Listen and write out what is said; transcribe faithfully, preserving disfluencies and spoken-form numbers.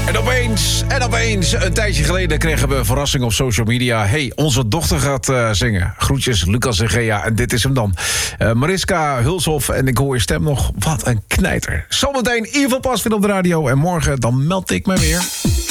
En opeens, en opeens, een tijdje geleden kregen we een verrassing op social media. Hey, onze dochter gaat uh, zingen. Groetjes, Lucas en Gea. En dit is hem dan. Uh, Mariska Hulshoff. En ik hoor je stem nog. Wat een knijter. Zometeen Evil Pas weer op de radio. En morgen dan meld ik me weer.